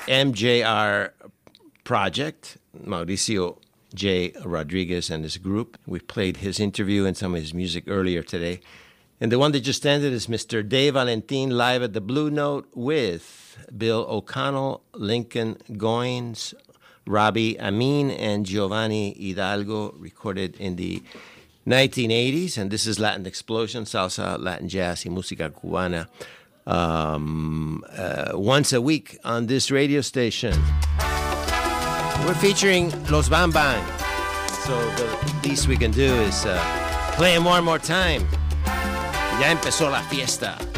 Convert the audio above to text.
MJR Project, Mauricio J. Rodriguez and his group. We played his interview and some of his music earlier today. And the one that just ended is Mr. Dave Valentin live at the Blue Note with Bill O'Connell, Lincoln Goins, Robbie Amin, and Giovanni Hidalgo, recorded in the 1980s. And this is Latin Explosion, salsa, Latin jazz, y música cubana. Once a week on this radio station. We're featuring Los Bang Bang. So the least we can do is play them one more time. Ya empezó la fiesta.